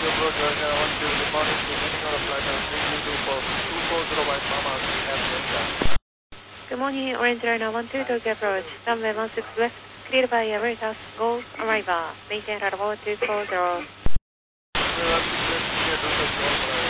approach Georgia 12, good morning to landing on a flight of 240 by Mama Air Delta. Good morning, Orange Airliner 12 Tokyo approach, runway 16 left, cleared by Veritas, goals arrival, maintain at about 240. Runway 16 left, clear to